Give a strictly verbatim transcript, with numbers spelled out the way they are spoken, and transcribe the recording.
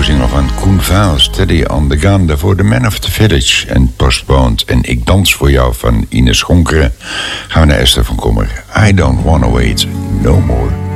single van Koen Vaal, Steady on the Gun. Daarvoor The Man of the Village en Postponed. En Ik dans voor jou van Ines Schonkeren. Gaan we naar Esther van Kommer. I don't wanna wait no more.